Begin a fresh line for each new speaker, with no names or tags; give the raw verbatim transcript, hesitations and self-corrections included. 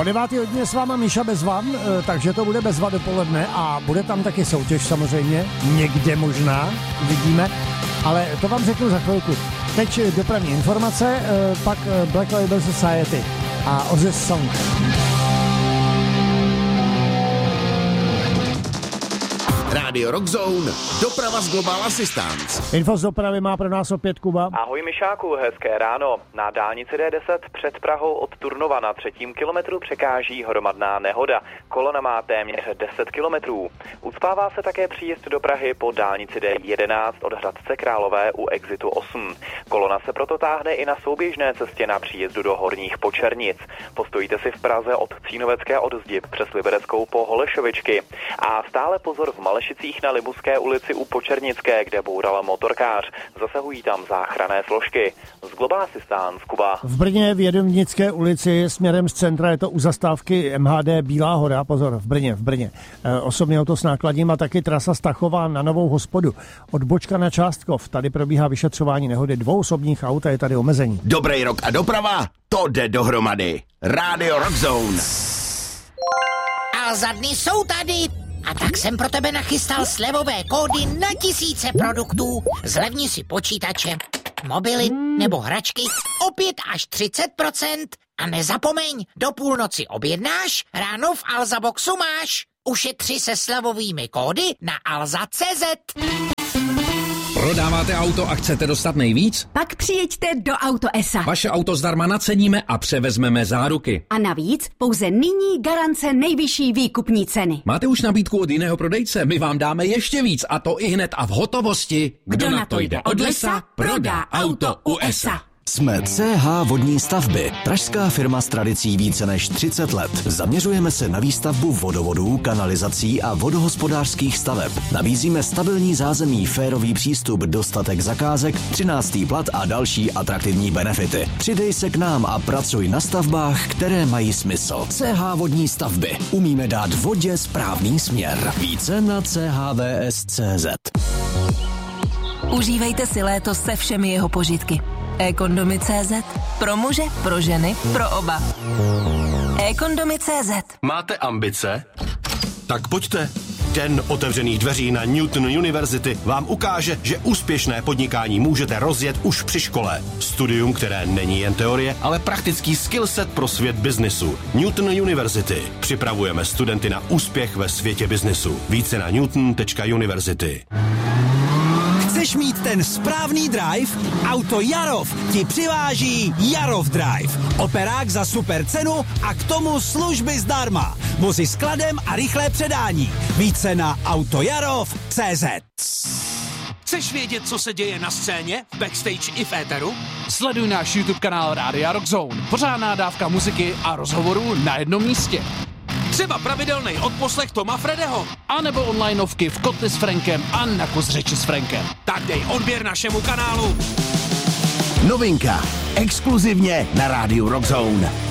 O devátý hodině s váma Míša Bezvan, takže to bude Bezva dopoledne a bude tam taky soutěž samozřejmě, někde možná, uvidíme, ale to vám řeknu za chvilku. Teď dopravní informace, pak Black Label Society a Ozzy Song.
Rádio Rock Zone, doprava z Global Assistance.
Info z dopravy má pro nás opět Kuba.
Ahoj Mišáku, hezké ráno. Na dálnici D deset před Prahou od Turnova na třetím kilometru překáží hromadná nehoda. Kolona má téměř deset kilometrů. Ucpává se také příjezd do Prahy po dálnici D jedenáct od Hradce Králové u exitu osm. Kolona se proto táhne i na souběžné cestě na příjezdu do Horních Počernic. Postojíte si v Praze od Cínovecké odzdi přes Libereckou po Holešovičky. A stále pozor v Malešicích na Libuské ulici u Počernické, kde boural motorkář. Zasahují tam záchranné složky. Z Global Assistance, Kuba.
V Brně v Jedomnické ulici směrem z centra je to u zastávky M H D Bílá hora. Pozor, v Brně, v Brně. E, osobní auto s nákladním a taky trasa Stachová na Novou Hospodu. Od Bočka na Částkov. Tady probíhá vyšetřování nehody dvou osobních aut a je tady omezení.
Dobrý rok a doprava, to jde dohromady. Rádio Rock Zone.
A za dny jsou tady. A tak jsem pro tebe nachystal slevové kódy na tisíce produktů. Zlevni si počítače, mobily nebo hračky o pět až třicet procent. A nezapomeň, do půlnoci objednáš, ráno v Alza Boxu máš. Ušetři se slevovými kódy na alza tečka cé zet.
Prodáváte auto a chcete dostat nejvíc?
Pak přijeďte do Auto es a.
Vaše auto zdarma naceníme a převezmeme záruky.
A navíc pouze nyní garance nejvyšší výkupní ceny.
Máte už nabídku od jiného prodejce? My vám dáme ještě víc a to i hned a v hotovosti.
Kdo, Kdo na to jde od lesa, prodá auto u es a.
Jsme C H Vodní stavby, pražská firma s tradicí více než třicet let. Zaměřujeme se na výstavbu vodovodů, kanalizací a vodohospodářských staveb. Nabízíme stabilní zázemí, férový přístup, dostatek zakázek, třináctý plat a další atraktivní benefity. Přidej se k nám a pracuj na stavbách, které mají smysl. C H Vodní stavby. Umíme dát vodě správný směr. Více na c h v s tečka c z.
Užívejte si léto se všemi jeho požitky. e-kondomy tečka cé zet. Pro muže, pro ženy, pro oba. e-kondomy tečka cé zet.
Máte ambice? Tak pojďte. Den otevřených dveří na Newton University vám ukáže, že úspěšné podnikání můžete rozjet už při škole. Studium, které není jen teorie, ale praktický skillset pro svět biznisu. Newton University. Připravujeme studenty na úspěch ve světě biznisu. Více na newton tečka university.
Chceš mít ten správný drive? Auto Jarov ti přiváží Jarov Drive. Operák za super cenu a k tomu služby zdarma. Vozy s kladem a rychlé předání. Více na autojarov tečka cé zet.
Chceš vědět, co se děje na scéně, backstage i v éteru? Sleduj náš YouTube kanál Rádia Rock Zone. Pořádná dávka muziky a rozhovorů na jednom místě. Třeba pravidelný odposlech Toma Fredeho. A nebo onlineovky v Kotli s Frankem a na kus řeči s Frankem. Tak dej odběr našemu kanálu.
Novinka. Exkluzivně na Rádiu Rock Zone.